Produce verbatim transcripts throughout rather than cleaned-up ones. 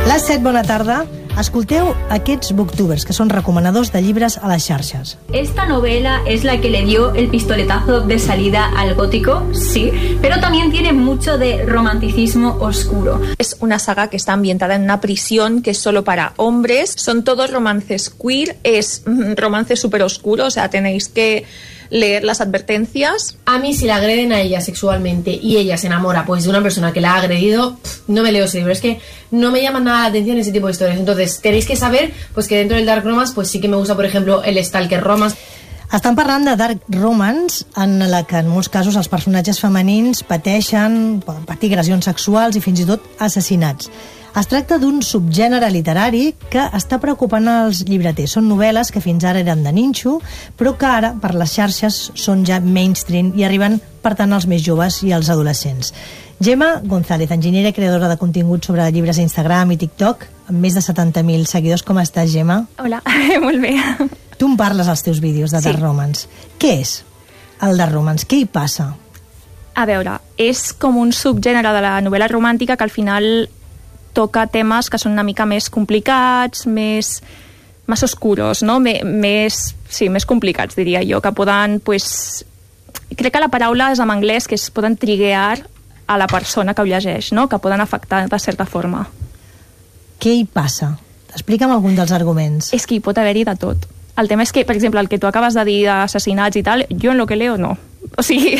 Les set, bona tarda. Escolteu aquests booktubers, que són recomanadors de llibres a les xarxes. Esta novela es la que le dio el pistoletazo de salida al gótico, sí, pero también tiene mucho de romanticismo oscuro. Es una saga que está ambientada en una prisión que es solo para hombres. Son todos romances queer, es romance súper oscuro, o sea, tenéis que leer las advertencias. A mí, si la agreden a ella sexualmente y ella se enamora pues de una persona que la ha agredido, pff, no me leo ese libro. Es que no me llaman nada la atención ese tipo de historias. Entonces, tenéis que saber pues que dentro del Dark Romance pues sí que me gusta, por ejemplo, el Stalker Romance. Estan parlant de Dark Romance, en la que en molts casos els personatges femenins pateixen, poden patir agressions sexuals i fins i tot assassinats. Es tracta d'un subgènere literari que està preocupant els llibreters. Són novel·les que fins ara eren de ninxo, però que ara, per les xarxes, són ja mainstream i arriben, per tant, als més joves i als adolescents. Gemma González, enginyera i creadora de contingut sobre llibres a Instagram i TikTok, amb més de setanta mil seguidors. Com estàs, Gemma? Hola, molt bé. Tu em parles als teus vídeos de Dark sí. Romance. Què és el Dark Romance? Què hi passa? A veure, és com un subgènere de la novel·la romàntica que al final toca temes que són una mica més complicats, més, més oscuros, no? Més, sí, més complicats, diria jo, que poden, pues, crec que la paraula és en anglès, que es poden triguear a la persona que ho llegeix, no? Que poden afectar de certa forma. Què hi passa? Explica'm algun dels arguments. És que hi pot haver-hi de tot. El tema és que, per exemple, el que tu acabes de dir d'assassinats i tal, jo en lo que leo no. O sigui,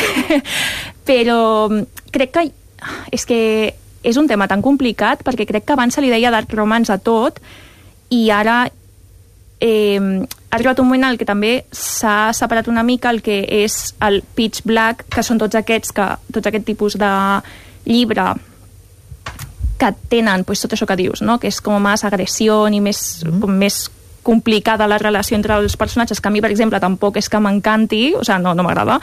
però crec que és que és un tema tan complicat perquè crec que abans se li deia Dark Romance a tot i ara eh, ha arribat un moment en el que també s'ha separat una mica el que és el Pitch Black, que són tots aquests, que, tots aquest tipus de llibre que tenen pues, tot això que dius, no? Que és com més agressió i més, mm. com més complicada la relació entre els personatges, que a mi, per exemple, tampoc és que m'encanti, o sigui, no, no m'agrada.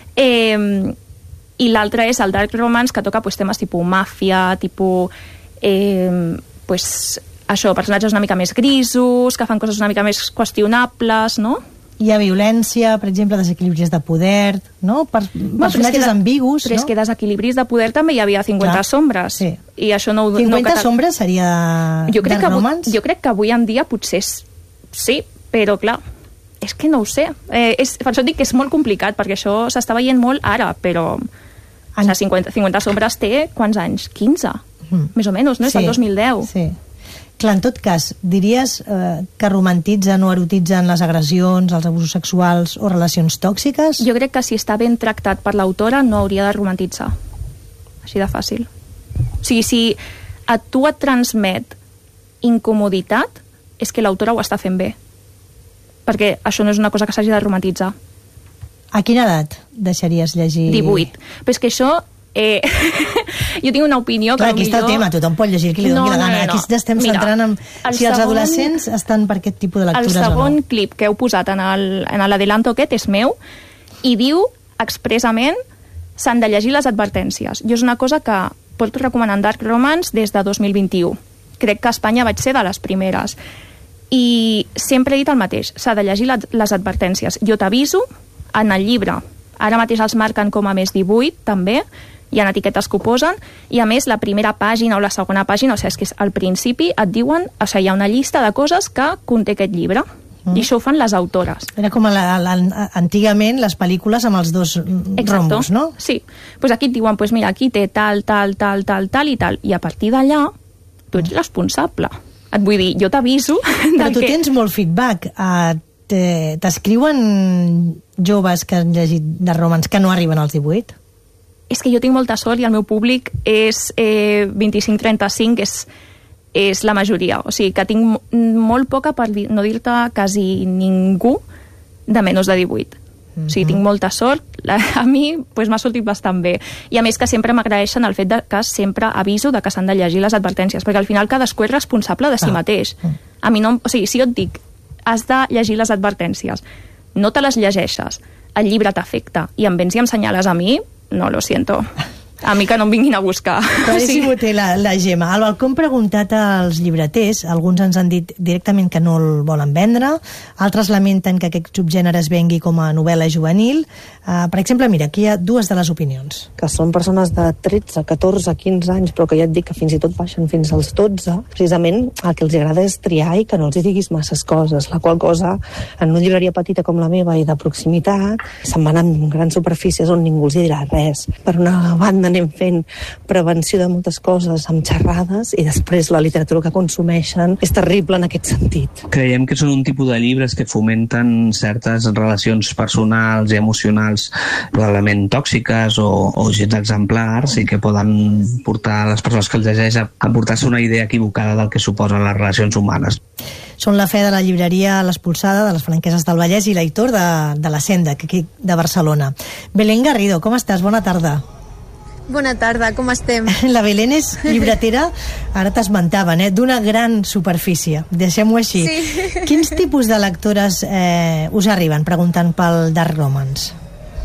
Eh, i l'altre és el Dark Romance, que toca pues, temes tipus màfia, tipus eh, pues, això, personatges una mica més grisos, que fan coses una mica més qüestionables, no? Hi ha violència, per exemple, desequilibris de poder, no? Per, bueno, personatges de, ambigus, però no? és que desequilibris de poder també hi havia cinquanta Clar, sombres. Sí. I això no, cinquanta no sombres seria jo crec Dark que, Romance? Jo crec que avui en dia potser és, sí, però clar, és que no ho sé. Eh, és, per això dic que és molt complicat, perquè això s'està veient molt ara, però en... o sigui, cinquanta, cinquanta sombres té quants anys? quinze? Mm. Més o menys, no? És sí, el dos mil deu. Sí. Clar, en tot cas, diries eh, que romantitzen o erotitzen les agressions, els abusos sexuals o relacions tòxiques? Jo crec que si està ben tractat per l'autora no hauria de romantitzar. Així de fàcil. O sigui, si a tu et transmet incomoditat, és que l'autora ho està fent bé. Perquè això no és una cosa que s'hagi de romantitzar. A quina edat deixaries llegir? divuit. Però és que això... Eh, jo tinc una opinió... Clar, que aquí està el tema, tothom pot llegir el que li doni no, la gana. No, no, no. Aquí estem Mira, centrant en si els segon, adolescents estan per aquest tipus de lectures o no. El segon clip que heu posat en l'adelanto aquest és meu i diu expressament s'han de llegir les advertències. Jo és una cosa que porto recomanant Dark Romance des de dos mil vint-i-u. Crec que a Espanya vaig ser de les primeres. I sempre he dit el mateix, s'ha de llegir les advertències. Jo t'aviso, en el llibre, ara mateix els marquen com a més divuit, també, hi ha etiquetes que ho posen, i a més la primera pàgina o la segona pàgina, o sigui, és que al principi et diuen, o sigui, hi ha una llista de coses que conté aquest llibre, mm. i això ho fan les autores. Era com la, la, antigament les pel·lícules amb els dos Exacto. rombos, no? Sí, pues aquí et diuen, pues mira, aquí té tal, tal, tal, tal, tal i tal, i a partir d'allà tu ets responsable. Et vull dir, jo t'aviso... Però tu que... tens molt feedback. Uh, T'escriuen joves que han llegit de romans que no arriben als divuit? És que jo tinc molta sort i el meu públic és eh, vint-i-cinc trenta-cinc, és, és la majoria. O sigui, que tinc molt poca, per no dir-te quasi ningú, de menys de divuit. Mm-hmm. O sigui, tinc molta sort. La, a mi pues, m'ha sortit bastant bé. I a més que sempre m'agraeixen el fet de que sempre aviso de que s'han de llegir les advertències, perquè al final cadascú és responsable de si ah. mateix. Mm. A mi no... O sigui, si jo et dic has de llegir les advertències, no te les llegeixes, el llibre t'afecta i em vens i em senyales a mi, no, lo siento. A mi que no em vinguin a buscar. Claríssim ho té la, la Gemma. Al balcó hem preguntat als llibreters, alguns ens han dit directament que no el volen vendre, altres lamenten que aquest subgènere es vengui com a novel·la juvenil. Uh, per exemple, mira, aquí hi ha dues de les opinions. Que són persones de tretze, catorze, quinze anys, però que ja et dic que fins i tot baixen fins als dotze. Precisament el que els agrada és triar i que no els hi diguis masses coses, la qual cosa, en una llibreria petita com la meva i de proximitat, se'n van en grans superfícies on ningú els hi dirà res. Per una banda anem fent prevenció de moltes coses amb xerrades i després la literatura que consumeixen és terrible en aquest sentit. Creiem que són un tipus de llibres que fomenten certes relacions personals i emocionals probablement tòxiques o, o gens exemplars i que poden portar a les persones que els llegeix a, a portar-se una idea equivocada del que suposen les relacions humanes. Són la fe de la llibreria L'Expulsada, de les Franqueses del Vallès, i l'Aitor de, de la Senda, aquí de Barcelona. Belén Garrido, com estàs? Bona tarda. Bona tarda, com estem? La Belén és llibretera, ara t'esmentaven, eh, d'una gran superfície, deixem-ho així. Sí. Quins tipus de lectores eh, us arriben preguntant pel Dark Romance?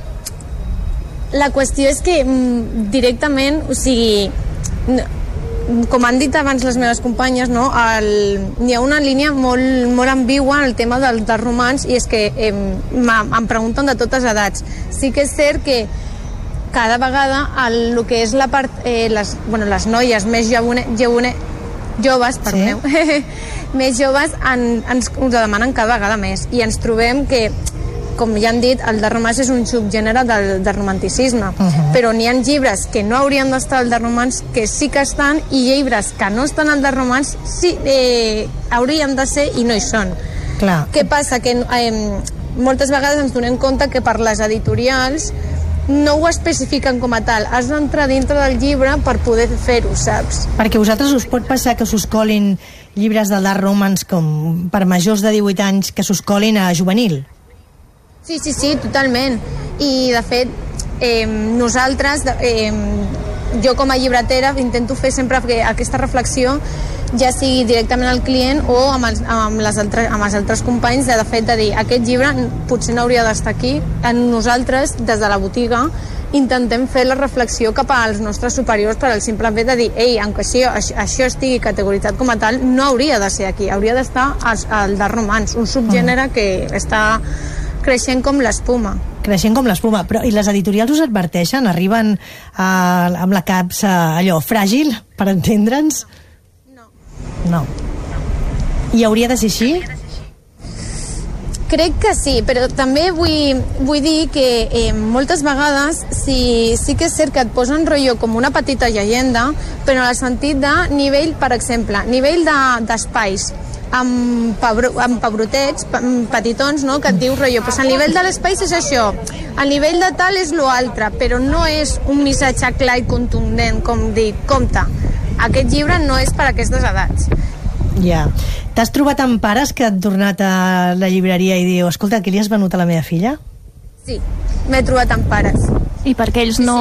La qüestió és que mm, directament, o sigui, com han dit abans les meves companyes, no, el, hi ha una línia molt, molt ambigua en el tema del Dark Romance, i és que eh, em pregunten de totes edats. Sí que és cert que cada vegada el, el que és la part, eh, les, bueno, les noies més jovune, jovune, joves, perdoneu, sí. més joves en, ens ho demanen cada vegada més, i ens trobem que, com ja han dit, el Dark Romance és un subgènere del, del romanticisme, uh-huh. però n'hi ha llibres que no haurien d'estar al Dark Romance que sí que estan, i llibres que no estan al Dark Romance sí, eh, haurien de ser i no hi són. Clar. Què passa? Que eh, moltes vegades ens donem compte que per les editorials no ho especifiquen com a tal. Has d'entrar dintre del llibre per poder fer-ho, saps? Perquè vosaltres us pot passar que s'us colin llibres de Dark Romance com per majors de divuit anys que s'us colin a juvenil? Sí, sí, sí, totalment. I, de fet, eh, nosaltres, eh, jo com a llibretera, intento fer sempre aquesta reflexió, ja sigui directament al client o amb els, amb les altres, amb els altres companys, de, de fet, de dir, aquest llibre potser no hauria d'estar aquí. En nosaltres, des de la botiga, intentem fer la reflexió cap als nostres superiors per al simple fet de dir, ei, aunque això, això estigui categoritzat com a tal, no hauria de ser aquí, hauria d'estar al, al Dark Romance, un subgènere que està creixent com l'espuma. Creixent com l'espuma. Però i les editorials us adverteixen? Arriben a, amb la capsa allò fràgil, per entendre'ns? No. No. I hauria de ser així? Crec que sí, però també vull, vull dir que eh, moltes vegades sí, sí que és cert que et posen rotllo com una petita llegenda, però en el sentit de nivell, per exemple, nivell d'espais, de, amb, pebro, amb pebrotets petitons, no? Que et diu rotllo, pues el nivell de l'espai és això, el nivell de tal és lo altre, però no és un missatge clar i contundent com dir, compte, aquest llibre no és per a aquestes edats. Ja. T'has trobat amb pares que han tornat a la llibreria i diu, escolta, aquí li has venut a la meva filla? Sí, m'he trobat amb pares. I perquè ells no...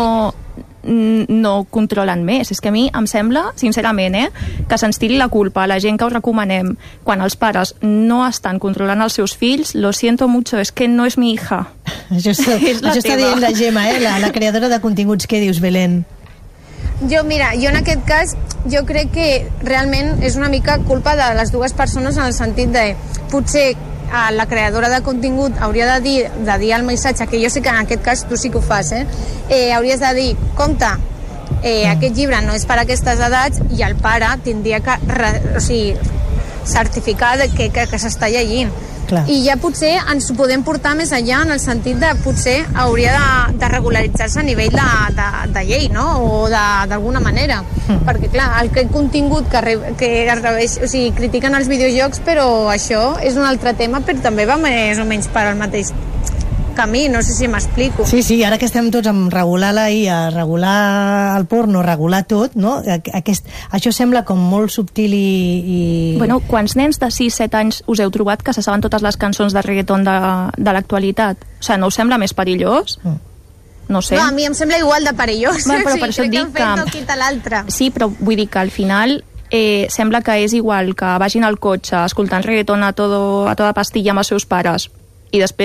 no controlen més. És que a mi em sembla, sincerament, eh, que se'ns tiri la culpa a la gent que us recomanem quan els pares no estan controlant els seus fills. Lo siento mucho, es que no és mi hija. Això, és, això està dient la Gemma, eh, la, la creadora de continguts. Què dius, Belén? Jo, mira, jo en aquest cas jo crec que realment és una mica culpa de les dues persones, en el sentit de potser a la creadora de contingut hauria de dir, de dir el missatge, que jo sé que en aquest cas tu sí que ho fas, eh? Eh, hauries de dir, compte, eh, aquest llibre no és per a aquestes edats, i el pare tindria que re, o sigui, certificar de que, que, que s'està llegint. Clar. I ja potser ens ho podem portar més enllà, en el sentit de potser hauria de, de regularitzar-se a nivell de, de, de llei, no? O d'alguna manera, mm. perquè clar, el que contingut que, que es reveix, o sigui, critiquen els videojocs, però això és un altre tema, però també va més o menys per al mateix camí, no sé si m'explico. Sí, sí, ara que estem tots amb regular la I A, regular el porno, regular tot, no? Aquest, això sembla com molt subtil i... i... Bueno, quants nens de sis set anys us heu trobat que se saben totes les cançons de reggaeton de, de l'actualitat? O sigui, no us sembla més perillós? Mm. No sé. No, a mi em sembla igual de perillós. Bueno, però sí, per això et dic que... no quita l'altre. Sí, però vull dir que al final eh, sembla que és igual que vagin al cotxe escoltant reggaeton a, todo, a tota pastilla amb els seus pares i després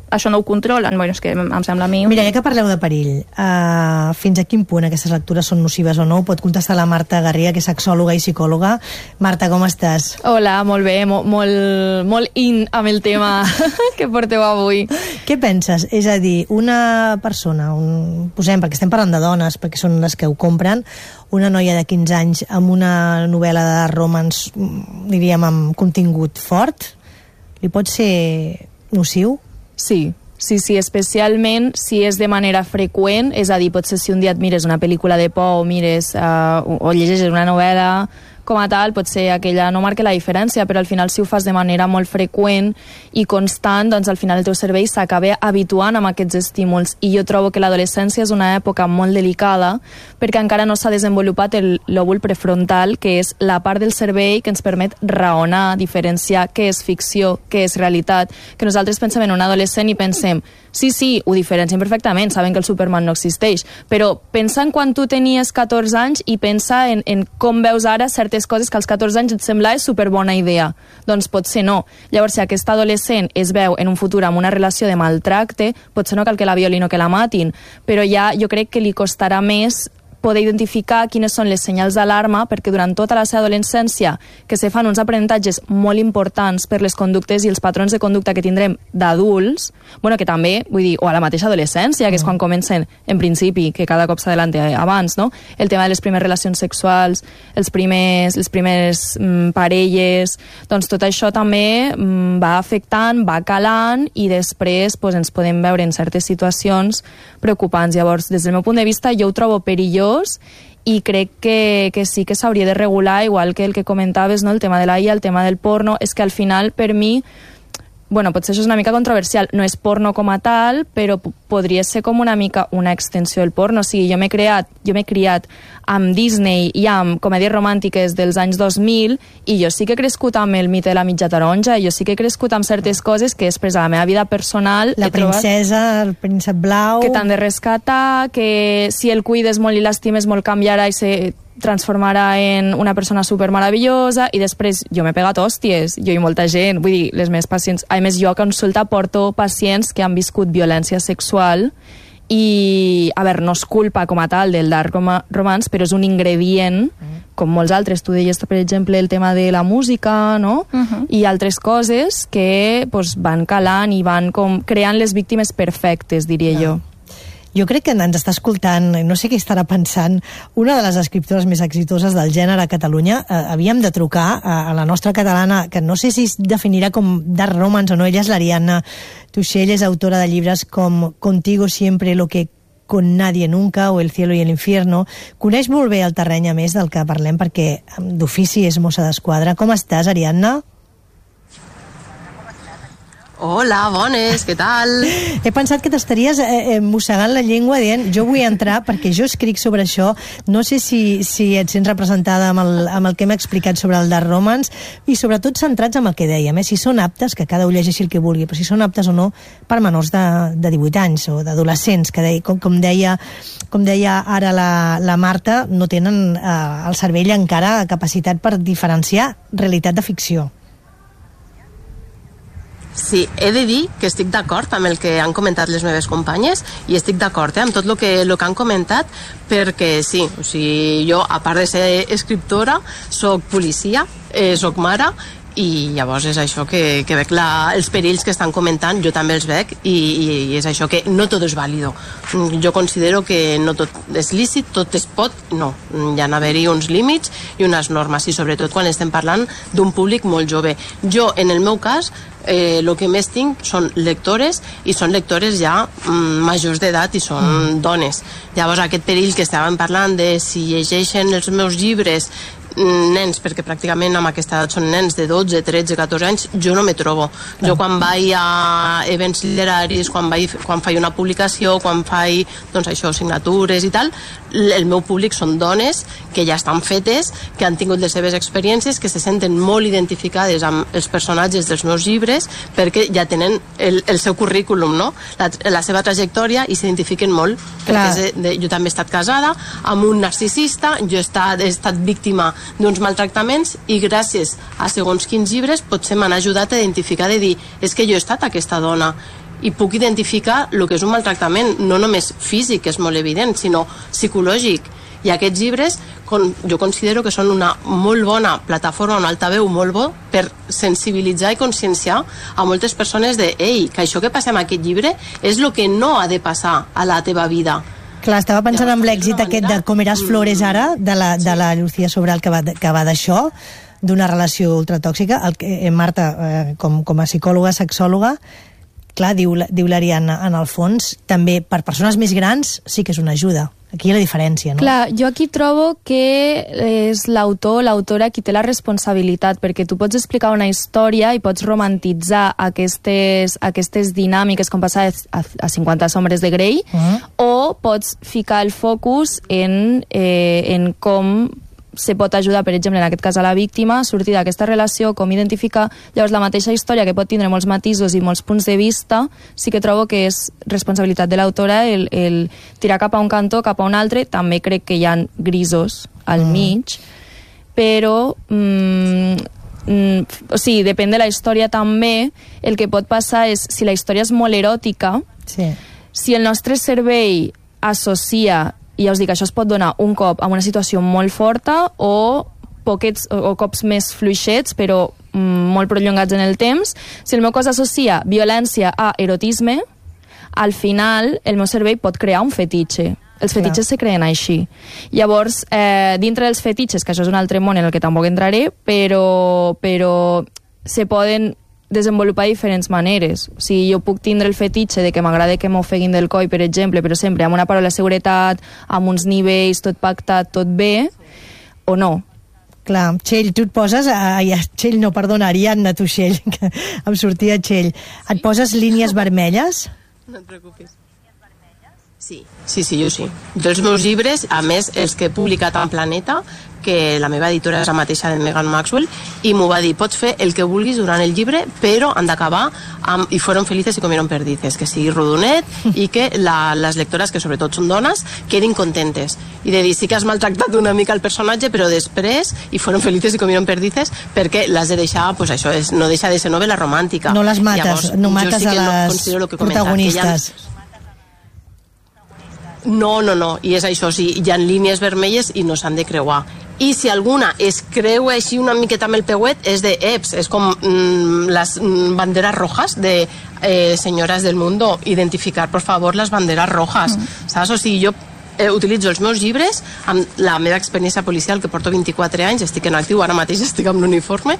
això no ho controlen. Bueno, és que em sembla a mi... Mira, ja que parleu de perill, uh, fins a quin punt aquestes lectures són nocives o no? Pot contestar la Marta Garriga, que és sexòloga i psicòloga. Marta, com estàs? Hola, molt bé, molt, molt, molt in amb el tema que porteu avui. Què penses? És a dir, una persona, un, posem, perquè estem parlant de dones, perquè són les que ho compren, una noia de quinze anys amb una novel·la de romance, diríem, amb contingut fort, li pot ser nociu? Sí, sí, sí, especialment si és de manera freqüent, és a dir, potser si un dia et mires una pel·lícula de por o mires uh, o llegeixes una novel·la com a tal, potser aquella no marca la diferència, però al final si ho fas de manera molt freqüent i constant, doncs al final el teu cervell s'acaba habituant amb aquests estímuls, i jo trobo que l'adolescència és una època molt delicada perquè encara no s'ha desenvolupat el lòbul prefrontal, que és la part del cervell que ens permet raonar, diferenciar què és ficció, què és realitat, que nosaltres pensem en un adolescent i pensem, sí, sí, ho diferenciem perfectament, saben que el Superman no existeix, però pensa en quan tu tenies catorze anys i pensa en, en com veus ara certes coses que als catorze anys et semblava superbona idea. Doncs potser no. Llavors, si aquest adolescent es veu en un futur amb una relació de maltracte, potser no cal que la violin o que la matin, però ja jo crec que li costarà més poder identificar quines són les senyals d'alarma, perquè durant tota la seva adolescència que se fan uns aprenentatges molt importants per les conductes i els patrons de conducta que tindrem d'adults, bueno, que també, vull dir, o a la mateixa adolescència, que és quan comencen, en principi, que cada cop s'adelanta abans, no? El tema de les primeres relacions sexuals, els primers, les primeres mm, parelles, doncs tot això també mm, va afectant, va calant, i després pues, ens podem veure en certes situacions preocupants. Llavors, des del meu punt de vista, jo ho trobo perillós, i crec que, que sí que s'hauria de regular, igual que el que comentaves, no? El tema de la I A, el tema del porno. És que al final, per mi, bueno, potser això és una mica controversial, no és porno com a tal, però podria ser com una mica una extensió del porno. O sigui, jo m'he creat, jo m'he criat amb Disney i amb comèdies romàntiques dels anys dos mil, i jo sí que he crescut amb el mite de la mitja taronja, i jo sí que he crescut amb certes coses que després a la meva vida personal... La princesa, el príncep blau... Que t'han de rescatar, que si el cuides molt i l'estimes molt canviarà i se transformarà en una persona super meravellosa, i després jo m'he pegat hòsties, jo i molta gent, vull dir, les meves pacients, a més jo a consulta porto pacients que han viscut violència sexual, i a veure, no és culpa com a tal del dark romance, però és un ingredient, com molts altres. Tu deies, per exemple, el tema de la música, no? Uh-huh. I altres coses que pues, van calant i van com creant les víctimes perfectes, diria uh-huh. jo. Jo crec que ens està escoltant, no sé què estarà pensant, una de les escriptores més exitoses del gènere a Catalunya. Eh, havíem de trucar a, a la nostra catalana, que no sé si es definirà com dark romance o no. Ella és l'Ariadna Tuixell, és autora de llibres com Contigo siempre, Lo que con nadie nunca o El cielo y el infierno. Coneix molt bé el terreny, a més, del que parlem, perquè d'ofici és mossa d'esquadra. Com estàs, Ariadna? Hola, bones, què tal? He pensat que t'estaries eh, mossegant la llengua dient jo vull entrar perquè jo escric sobre això. No sé si, si et sents representada amb el, amb el que hem explicat sobre el dark romance, i sobretot centrats en el que dèiem, eh? Si són aptes, que cada un llegeixi el que vulgui, però si són aptes o no per menors de, de divuit anys o d'adolescents, que deia, com, com, deia, com deia ara la, la Marta, no tenen eh, el cervell encara capacitat per diferenciar realitat de ficció. Sí, he de dir que estic d'acord amb el que han comentat les meves companyes, i estic d'acord eh, amb tot el que, lo que han comentat, perquè sí, o sigui, jo, a part de ser escriptora, soc policia, eh, soc mare, i llavors és això que, que veig la, els perills que estan comentant, jo també els veig, i, i és això que no tot és vàlido. Jo considero que no tot és lícit, tot es pot, no. Hi ha d'haver-hi uns límits i unes normes, i sobretot quan estem parlant d'un públic molt jove. Jo, en el meu cas, el eh, que més tinc són lectores, i són lectores ja mm, majors d'edat, i són mm. dones. Llavors aquest perill que estàvem parlant de si llegeixen els meus llibres nens, perquè pràcticament amb aquesta edat són nens de dotze, tretze, catorze anys, jo no me trobo. Jo quan vaig a events literaris, quan, vaig, quan faig una publicació, quan faig, doncs això, signatures i tal, el meu públic són dones que ja estan fetes, que han tingut les seves experiències, que se senten molt identificades amb els personatges dels meus llibres, perquè ja tenen el, el seu currículum, no? La, la seva trajectòria, i s'identifiquen molt. Perquè és de, jo també he estat casada amb un narcisista, jo he estat, he estat víctima d'uns maltractaments, i gràcies a segons quins llibres potser m'han ajudat a identificar, de dir, és que jo he estat aquesta dona, i puc identificar el que és un maltractament, no només físic, que és molt evident, sinó psicològic. I aquests llibres jo considero que són una molt bona plataforma, un altaveu molt bo per sensibilitzar i conscienciar a moltes persones de ei, que això que passa amb aquest llibre és el que no ha de passar a la teva vida. Clar, estava pensant en l'èxit aquest de Comeràs Flores ara, de la, de la Lucía Sobral, que va, que va d'això, d'una relació ultratòxica. El que, Marta, eh, com, com a psicòloga, sexòloga, clar, diu, diu l'Ariadna, en el fons, també per persones més grans sí que és una ajuda. Aquí hi ha la diferència, no? Clar, jo aquí trobo que és l'autor o l'autora qui té la responsabilitat, perquè tu pots explicar una història i pots romantitzar aquestes, aquestes dinàmiques, com passa a, a cinquanta sombres de Grey, uh-huh. o pots ficar el focus en, eh, en com se pot ajudar, per exemple, en aquest cas a la víctima, a sortir d'aquesta relació, com identificar. Llavors, la mateixa història, que pot tindre molts matisos i molts punts de vista, sí que trobo que és responsabilitat de l'autora el, el tirar cap a un cantó, cap a un altre. També crec que hi ha grisos al mm. mig, però mm, mm, o sigui, depèn de la història també. El que pot passar és, si la història és molt eròtica, sí. si el nostre cervell associa, i ja us dic, això es pot donar un cop amb una situació molt forta o poquets o, o cops més fluixets, però mm, molt prolongats en el temps. Si el meu cos associa violència a erotisme, al final el meu cervell pot crear un fetitxe. Els fetitxes Clar. se creen així. Llavors, eh, dintre dels fetitxes, que això és un altre món en el que tampoc entraré, però, però se poden desenvolupar diferents maneres. O sigui, jo puc tindre el fetitxe de que m'agrada que m'ofeguin del coll, per exemple, però sempre amb una paraula de seguretat, amb uns nivells, tot pactat, tot bé, o no. Clar, Txell, tu et poses... Ai, Txell no, perdona, Ariadna, tu, Txell, que em sortia Txell. Et poses línies vermelles? No et preocupis. Sí, sí, sí, jo sí. Jo els meus llibres, a més, els que he publicat en Planeta, que la meva editora és la mateixa de Megan Maxwell, i m'ho va dir, pots fer el que vulguis durant el llibre, però han d'acabar amb i fueron felices i comieron perdices, que sigui rodonet i que la, les lectores, que sobretot són dones, quedin contentes. I de dir, sí que has maltractat una mica el personatge, però després, i fueron felices i comieron perdices, perquè l'has de deixar, pues això és, no deixa de ser novel·la romàntica. No les mates, Llavors, no mates sí a les no protagonistes. No, no, no, i és això, sí, hi ha línies vermelles i no s'han de creuar. I si alguna es creua així una miqueta amb el peuet, és de eps, és com mm, les mm, banderes rojas de eh, senyores del mundo, identificar, por favor, les banderes rojas, mm. saps? O sigui, jo eh, utilitzo els meus llibres amb la meva experiència policial, que porto vint-i-quatre anys, estic en actiu, ara mateix estic amb l'uniforme,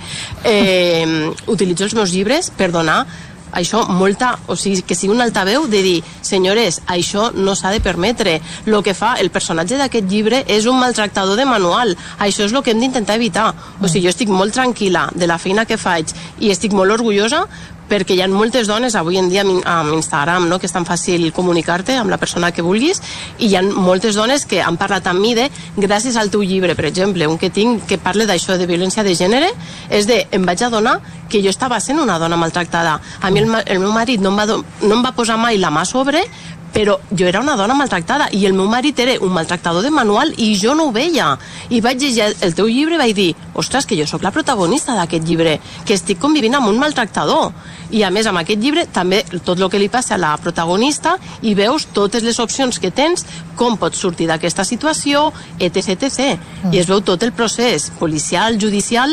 eh, utilitzo els meus llibres per donar això molta, o sigui, que sigui un altaveu de dir, senyores, això no s'ha de permetre. El que fa el personatge d'aquest llibre és un maltractador de manual. Això és el que hem d'intentar evitar. O sigui, jo estic molt tranquil·la de la feina que faig i estic molt orgullosa perquè hi ha moltes dones avui en dia amb Instagram, no? Que és tan fàcil comunicar-te amb la persona que vulguis, i hi ha moltes dones que han parlat amb mi de, gràcies al teu llibre, per exemple, un que tinc que parla d'això de violència de gènere, és de, em vaig adonar que jo estava sent una dona maltractada. A mi el, el meu marit no em, va, no em va posar mai la mà sobre, però jo era una dona maltractada i el meu marit era un maltractador de manual i jo no ho veia. I vaig llegir el teu llibre i vaig dir, ostres, que jo sóc la protagonista d'aquest llibre, que estic convivint amb un maltractador. I a més, amb aquest llibre, també tot el que li passa a la protagonista, i veus totes les opcions que tens, com pots sortir d'aquesta situació, etc etcètera. Mm. I es veu tot el procés policial, judicial,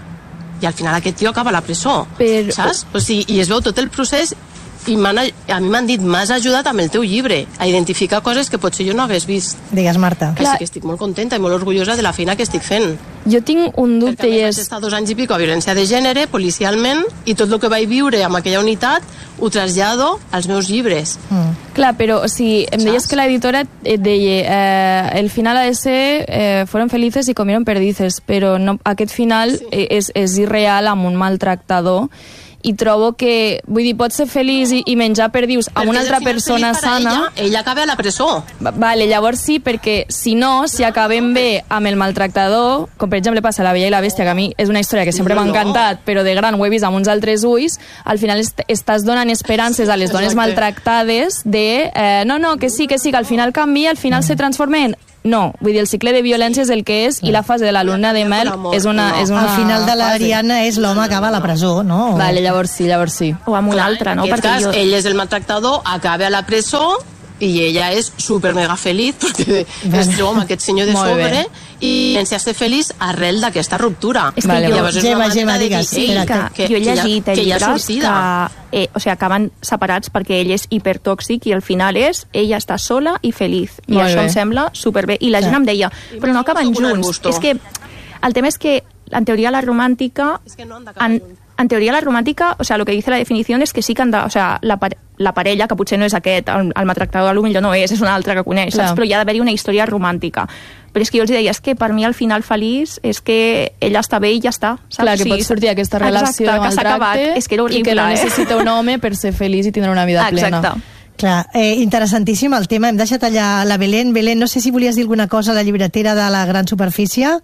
i al final aquest tio acaba a la presó. Però... saps? O sigui, i es veu tot el procés, i a mi m'han dit, m'has ajudat amb el teu llibre a identificar coses que potser jo no hagués vist. Digues, Marta. Així que estic molt contenta i molt orgullosa de la feina que estic fent. Jo tinc un dubte, i és... Vaig estar dos anys i pico a violència de gènere, policialment, i tot el que vaig viure amb aquella unitat ho trasllado als meus llibres. Mm. Clar, però, o sigui, em deies que l'editora et deia eh, el final ha de ser eh, fueron felices i comieron perdices, però no, aquest final sí. és, és irreal amb un maltractador, i trobo que, vull dir, pots ser feliç i, i menjar perdius amb una altra persona sana... Ella, ella acaba a la presó. Vale, llavors sí, perquè si no, si acabem bé amb el maltractador, com per exemple passa a La Bella i la Bèstia, que a mi és una història que sempre m'ha encantat, però de gran ho he vist amb uns altres ulls, al final est estàs donant esperances a les dones maltractades de, eh, no, no, que sí, que sí, que al final canvia, al final se transforma en No, vull dir, el cicle de violència és el que és i la fase de la luna de mel és una, és una... Al final de l'Ariadna és l'home acaba a la presó, no? Vale, llavors sí, llavors sí. O amb un altre, no? En aquest cas, jo... ell és el maltractador, acaba a la presó i ella és super mega feliç perquè es troba amb aquest senyor de sobre i sense ser feliç arrel d'aquesta ruptura. És que vale, jo, Gemma, Gemma, digues. Sí, que, que jo he llegit en llibres que, eh, o sigui, acaben separats perquè ell és hipertòxic i al final és ella està sola i feliç. I Molt això bé. em sembla superbé. I la gent em deia, però no acaben junts. És que el tema és que en teoria la romàntica en, en teoria la romàntica, o sea, lo que dice la definició és que sí que han de, o sea, la, la parella, que potser no és aquest, el, el maltractador potser no és, és un altre que coneix, saps? Però hi ha d'haver-hi una història romàntica. Però és que jo els deia, és que per mi al final feliç és que ella està bé i ja està, saps? Clar, que sí, pot sortir aquesta relació exacte, de maltracte és que era horrible, i que no eh? necessita un home per ser feliç i tindre una vida plena. Exacte. Clar, eh, interessantíssim el tema. Hem deixat allà la Belén. Belén, no sé si volies dir alguna cosa a la llibretera de la Gran Superfície.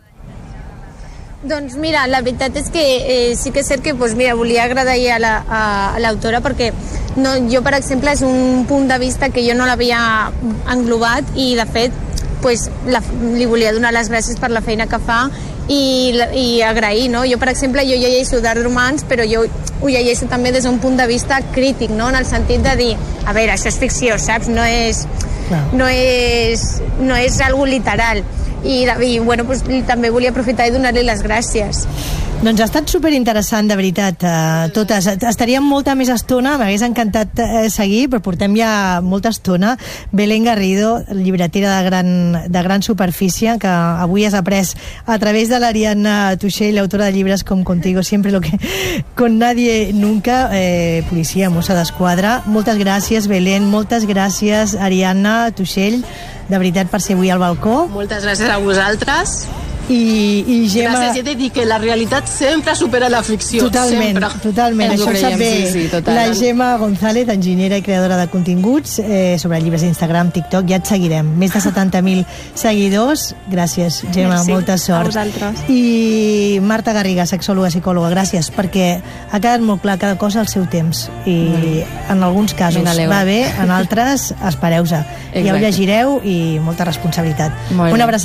Doncs mira, la veritat és que eh, sí que és cert que pues, mira, volia agrair a l'autora la, perquè no, jo, per exemple, és un punt de vista que jo no l'havia englobat i, de fet, pues, la, li volia donar les gràcies per la feina que fa i, i agrair, no? Jo, per exemple, jo llegeixo d'art romans, però jo ho llegeixo també des d'un punt de vista crític, no? En el sentit de dir, a veure, això és ficció, saps? No és, no és, no és algo literal. I, i bueno, pues, també volia aprofitar i donar-li les gràcies. Doncs ha estat superinteressant, de veritat, eh, totes. Estaríem molta més estona, m'hagués encantat eh, seguir, però portem ja molta estona. Belén Garrido, llibretera de gran, de gran superfície, que avui has après a través de l'Ariadna Tuixell, autora de llibres com Contigo siempre, lo que con nadie nunca, eh, policia, mossa d'esquadra. Moltes gràcies, Belén, moltes gràcies, Ariadna Tuixell, de veritat, per ser avui al balcó. Moltes gràcies a vosaltres. I, i Gemma... Gràcies, he de dir que la realitat sempre supera la ficció. Totalment, sempre. totalment. Això ho sap bé sí, sí, total. la Gemma González, enginyera i creadora de continguts eh, sobre llibres d'Instagram, TikTok. Ja et seguirem. Més de setanta mil seguidors. Gràcies, Gemma, Merci, molta sort. a vosaltres. I Marta Garriga, sexòloga, psicòloga, gràcies, perquè ha quedat molt clar cada cosa al seu temps. I mm. en alguns casos va bé, en altres espereu-se. Ja ho llegireu i molta responsabilitat. Una abraçada.